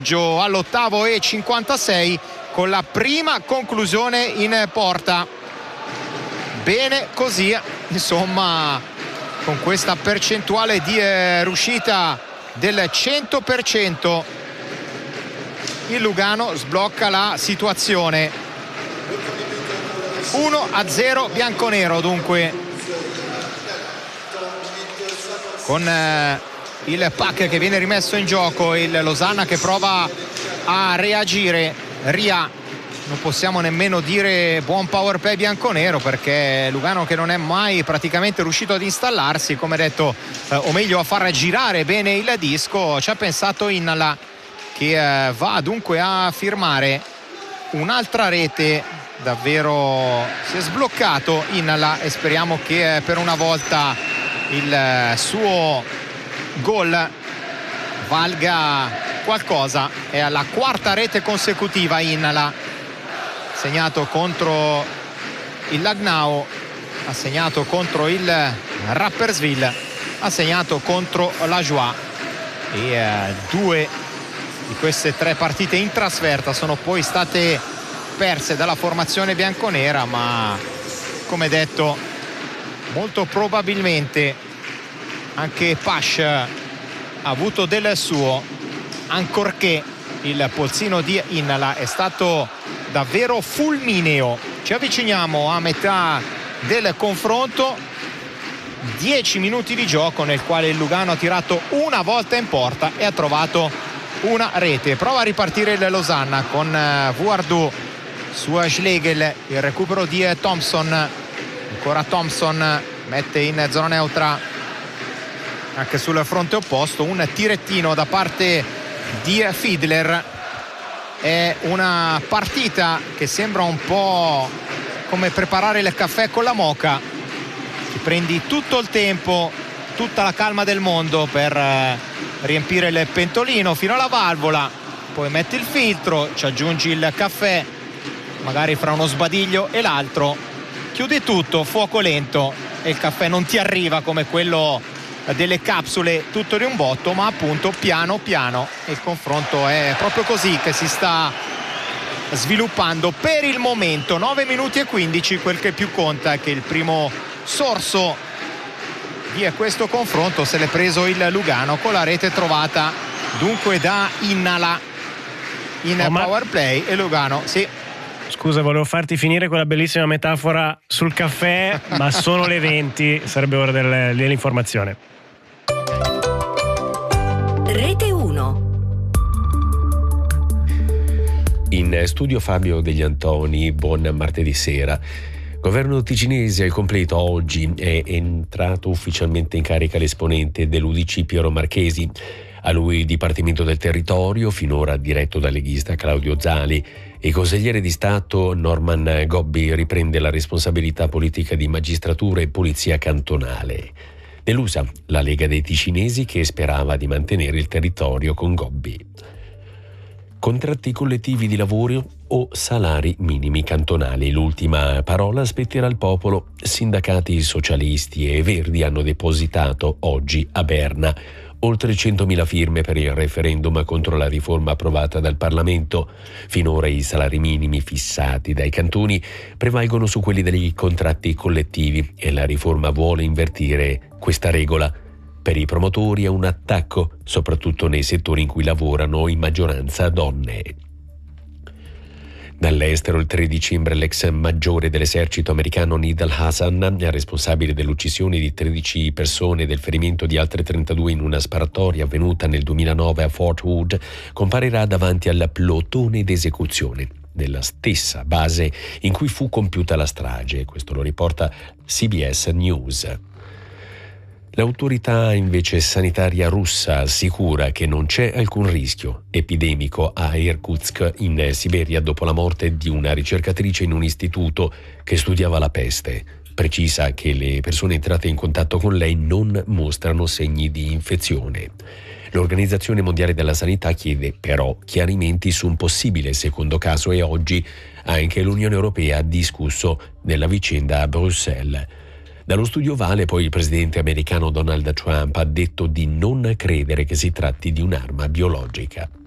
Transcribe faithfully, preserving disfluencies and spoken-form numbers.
all'ottavo e cinquantasei con la prima conclusione in porta. Bene così, insomma, con questa percentuale di eh, riuscita del cento per cento il Lugano sblocca la situazione. uno a zero bianconero dunque, con eh, il pack che viene rimesso in gioco, il Losanna che prova a reagire. Ria, non possiamo nemmeno dire buon power play bianconero, perché Lugano che non è mai praticamente riuscito ad installarsi, come detto, eh, o meglio a far girare bene il disco. Ci ha pensato Innala, che eh, va dunque a firmare un'altra rete. Davvero si è sbloccato Innala e speriamo che eh, per una volta il eh, suo gol valga qualcosa. È alla quarta rete consecutiva Innala, segnato contro il Langnau, ha segnato contro il Rapperswil, ha segnato contro la Joie, e eh, due di queste tre partite in trasferta sono poi state perse dalla formazione bianconera, ma come detto molto probabilmente anche Pash ha avuto del suo, ancorché il polsino di Innala è stato davvero fulmineo. Ci avviciniamo a metà del confronto, dieci minuti di gioco nel quale il Lugano ha tirato una volta in porta e ha trovato una rete. Prova a ripartire il Losanna con Vuardou su Schlegel, il recupero di Thompson, ancora Thompson mette in zona neutra anche sul fronte opposto, un tirettino da parte di Fiedler. È una partita che sembra un po' come preparare il caffè con la moka, ti prendi tutto il tempo, tutta la calma del mondo per riempire il pentolino fino alla valvola, poi metti il filtro, ci aggiungi il caffè, magari fra uno sbadiglio e l'altro chiudi tutto, fuoco lento, e il caffè non ti arriva come quello delle capsule tutto di un botto, ma appunto piano piano. Il confronto è proprio così che si sta sviluppando per il momento. Nove minuti e quindici, quel che più conta è che il primo sorso di questo confronto se l'è preso il Lugano con la rete trovata dunque da Innala in oh, power play. E Lugano, sì. Scusa, volevo farti finire quella bellissima metafora sul caffè, ma sono le venti, sarebbe ora del, dell'informazione. Rete uno. In studio Fabio Degli Antoni, buon martedì sera. Governo ticinese al completo. Oggi è entrato ufficialmente in carica l'esponente dell'U D C Piero Marchesi. A lui il Dipartimento del Territorio, finora diretto dal leghista Claudio Zali, e il consigliere di Stato Norman Gobbi riprende la responsabilità politica di magistratura e polizia cantonale. Delusa la Lega dei Ticinesi, che sperava di mantenere il territorio con Gobbi. Contratti collettivi di lavoro o salari minimi cantonali. L'ultima parola spetterà al popolo. Sindacati socialisti e verdi hanno depositato oggi a Berna oltre centomila firme per il referendum contro la riforma approvata dal Parlamento. Finora i salari minimi fissati dai cantoni prevalgono su quelli dei contratti collettivi e la riforma vuole invertire questa regola. Per i promotori è un attacco, soprattutto nei settori in cui lavorano in maggioranza donne. Dall'estero, il tre dicembre, l'ex maggiore dell'esercito americano Nidal Hassan, responsabile dell'uccisione di tredici persone e del ferimento di altre trentadue in una sparatoria avvenuta nel duemilanove a Fort Hood, comparirà davanti al plotone d'esecuzione della stessa base in cui fu compiuta la strage. Questo lo riporta C B S News. L'autorità invece sanitaria russa assicura che non c'è alcun rischio epidemico a Irkutsk in Siberia dopo la morte di una ricercatrice in un istituto che studiava la peste. Precisa che le persone entrate in contatto con lei non mostrano segni di infezione. L'Organizzazione Mondiale della Sanità chiede però chiarimenti su un possibile secondo caso e oggi anche l'Unione Europea ha discusso della vicenda a Bruxelles. Dallo studio Vale poi il presidente americano Donald Trump ha detto di non credere che si tratti di un'arma biologica.